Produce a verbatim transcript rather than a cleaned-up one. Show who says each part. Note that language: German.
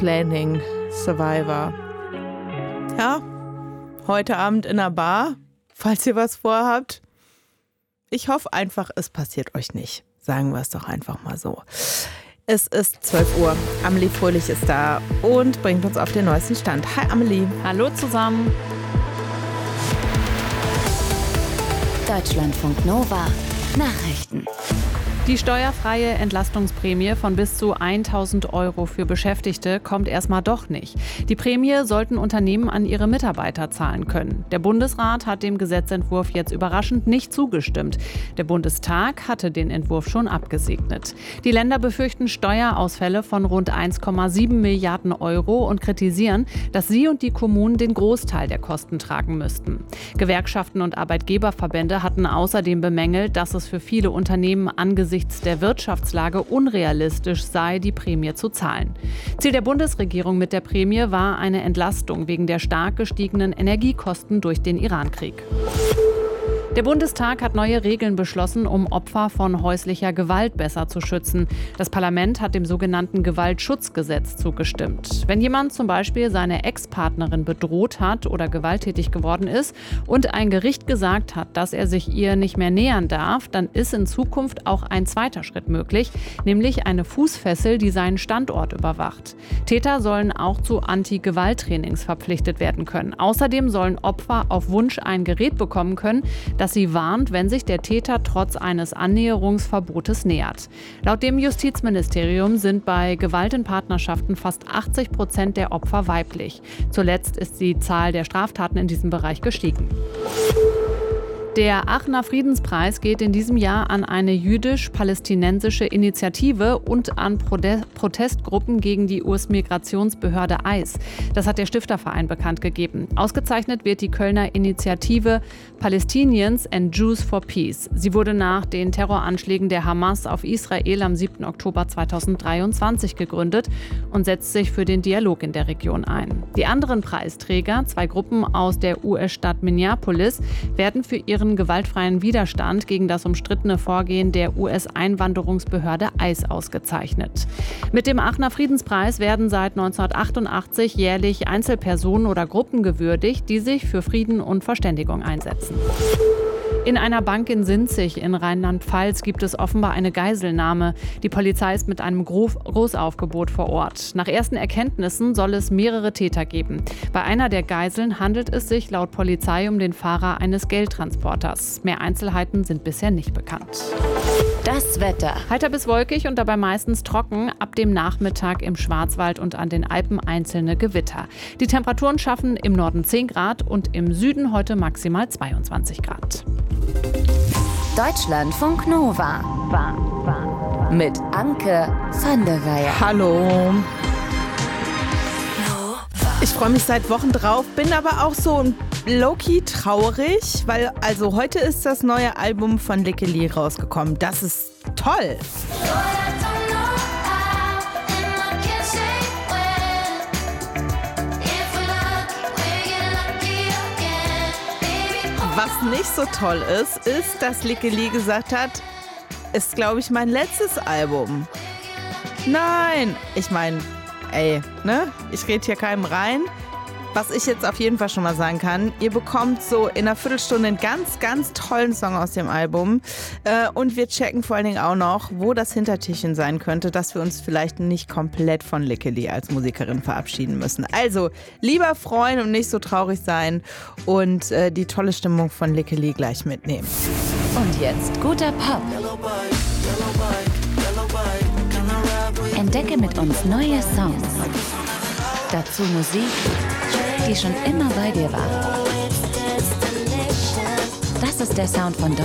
Speaker 1: Mansplaining Survivor. Ja, heute Abend in der Bar, falls ihr was vorhabt. Ich hoffe einfach, es passiert euch nicht. Sagen wir es doch einfach mal so. Es ist zwölf Uhr. Amelie Fröhlich ist da und bringt uns auf den neuesten Stand. Hi Amelie.
Speaker 2: Hallo zusammen.
Speaker 3: Deutschlandfunk Nova Nachrichten.
Speaker 2: Die steuerfreie Entlastungsprämie von bis zu tausend Euro für Beschäftigte kommt erstmal doch nicht. Die Prämie sollten Unternehmen an ihre Mitarbeiter zahlen können. Der Bundesrat hat dem Gesetzentwurf jetzt überraschend nicht zugestimmt. Der Bundestag hatte den Entwurf schon abgesegnet. Die Länder befürchten Steuerausfälle von rund eins Komma sieben Milliarden Euro und kritisieren, dass sie und die Kommunen den Großteil der Kosten tragen müssten. Gewerkschaften und Arbeitgeberverbände hatten außerdem bemängelt, dass es für viele Unternehmen angesichts der Wirtschaftslage unrealistisch sei, die Prämie zu zahlen. Ziel der Bundesregierung mit der Prämie war eine Entlastung wegen der stark gestiegenen Energiekosten durch den Irankrieg. Der Bundestag hat neue Regeln beschlossen, um Opfer von häuslicher Gewalt besser zu schützen. Das Parlament hat dem sogenannten Gewaltschutzgesetz zugestimmt. Wenn jemand zum Beispiel seine Ex-Partnerin bedroht hat oder gewalttätig geworden ist und ein Gericht gesagt hat, dass er sich ihr nicht mehr nähern darf, dann ist in Zukunft auch ein zweiter Schritt möglich, nämlich eine Fußfessel, die seinen Standort überwacht. Täter sollen auch zu Anti-Gewalt-Trainings verpflichtet werden können. Außerdem sollen Opfer auf Wunsch ein Gerät bekommen können, dass sie warnt, wenn sich der Täter trotz eines Annäherungsverbotes nähert. Laut dem Justizministerium sind bei Gewalt in Partnerschaften fast achtzig Prozent der Opfer weiblich. Zuletzt ist die Zahl der Straftaten in diesem Bereich gestiegen. Der Aachener Friedenspreis geht in diesem Jahr an eine jüdisch-palästinensische Initiative und an Prode- Protestgruppen gegen die U S-Migrationsbehörde I C E. Das hat der Stifterverein bekannt gegeben. Ausgezeichnet wird die Kölner Initiative Palestinians and Jews for Peace. Sie wurde nach den Terroranschlägen der Hamas auf Israel am siebten Oktober zweitausenddreiundzwanzig gegründet und setzt sich für den Dialog in der Region ein. Die anderen Preisträger, zwei Gruppen aus der U S-Stadt Minneapolis, werden für ihre gewaltfreien Widerstand gegen das umstrittene Vorgehen der U S-Einwanderungsbehörde I C E ausgezeichnet. Mit dem Aachener Friedenspreis werden seit neunzehnhundertachtundachtzig jährlich Einzelpersonen oder Gruppen gewürdigt, die sich für Frieden und Verständigung einsetzen. In einer Bank in Sinzig in Rheinland-Pfalz gibt es offenbar eine Geiselnahme. Die Polizei ist mit einem Großaufgebot vor Ort. Nach ersten Erkenntnissen soll es mehrere Täter geben. Bei einer der Geiseln handelt es sich laut Polizei um den Fahrer eines Geldtransporters. Mehr Einzelheiten sind bisher nicht bekannt.
Speaker 3: Das Wetter.
Speaker 2: Heiter bis wolkig und dabei meistens trocken. Ab dem Nachmittag im Schwarzwald und an den Alpen einzelne Gewitter. Die Temperaturen schaffen im Norden zehn Grad und im Süden heute maximal zweiundzwanzig Grad.
Speaker 3: Deutschlandfunk Nova mit Anke van der Weyer.
Speaker 1: Hallo. Ich freue mich seit Wochen drauf, bin aber auch so low-key traurig, weil also heute ist das neue Album von Likke Lee rausgekommen. Das ist toll. Was nicht so toll ist, ist, dass Likke Lee gesagt hat, ist, glaube ich, mein letztes Album. Nein, ich meine, ey, ne? Ich rede hier keinem rein. Was ich jetzt auf jeden Fall schon mal sagen kann, ihr bekommt so in einer Viertelstunde einen ganz, ganz tollen Song aus dem Album. Äh, und wir checken vor allen Dingen auch noch, wo das Hintertürchen sein könnte, dass wir uns vielleicht nicht komplett von Likke Lee als Musikerin verabschieden müssen. Also lieber freuen und nicht so traurig sein und äh, die tolle Stimmung von Likke Lee gleich mitnehmen.
Speaker 3: Und jetzt guter Pop. Entdecke mit uns neue Songs. Dazu Musik, die schon immer bei dir war. Das ist der Sound von